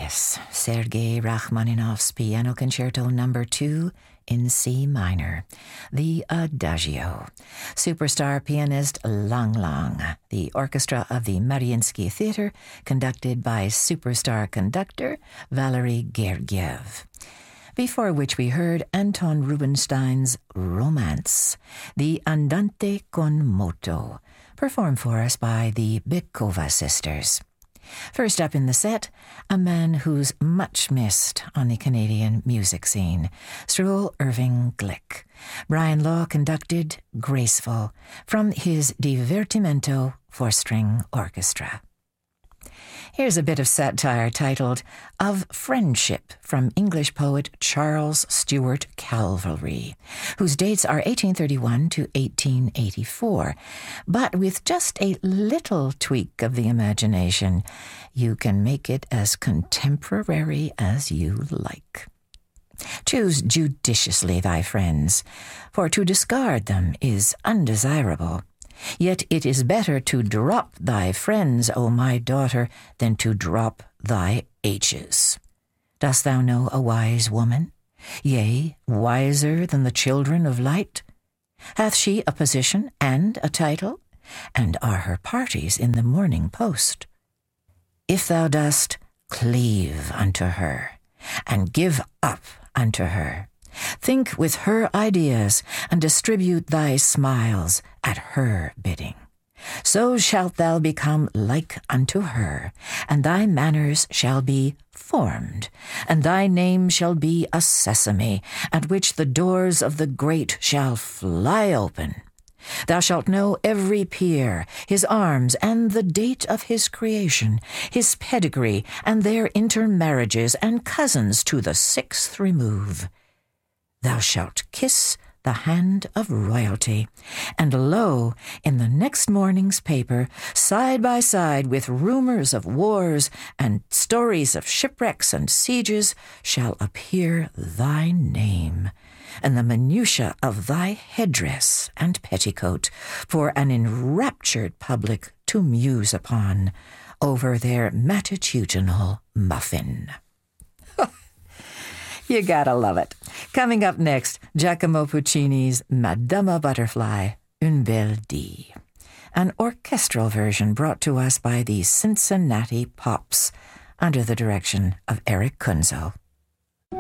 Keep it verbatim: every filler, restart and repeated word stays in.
Yes, Sergei Rachmaninoff's Piano Concerto Number two in C minor, the Adagio. Superstar pianist Lang Lang, the orchestra of the Mariinsky Theater, conducted by superstar conductor Valery Gergiev. Before which we heard Anton Rubinstein's Romance, the Andante con moto, performed for us by the Bykova sisters. First up in the set, a man who's much missed on the Canadian music scene, Struel Irving Glick. Brian Law conducted Graceful from his Divertimento for String Orchestra. Here's a bit of satire titled Of Friendship from English poet Charles Stewart Calvary, whose dates are eighteen thirty-one to eighteen eighty-four. But with just a little tweak of the imagination, you can make it as contemporary as you like. Choose judiciously thy friends, for to discard them is undesirable. Yet it is better to drop thy friends, O my daughter, than to drop thy H's. Dost thou know a wise woman? Yea, wiser than the children of light? Hath she a position and a title? And are her parties in the Morning Post? If thou dost, cleave unto her, and give up unto her. Think with her ideas, and distribute thy smiles at her bidding. So shalt thou become like unto her, and thy manners shall be formed, and thy name shall be a sesame, at which the doors of the great shall fly open. Thou shalt know every peer, his arms, and the date of his creation, his pedigree, and their intermarriages, and cousins to the sixth remove. Thou shalt kiss the hand of royalty, and lo, in the next morning's paper, side by side with rumors of wars and stories of shipwrecks and sieges, shall appear thy name, and the minutiae of thy headdress and petticoat, for an enraptured public to muse upon over their matutinal muffin. You gotta love it. Coming up next, Giacomo Puccini's Madama Butterfly, Une Belle Die, an orchestral version brought to us by the Cincinnati Pops under the direction of Eric Kunzel.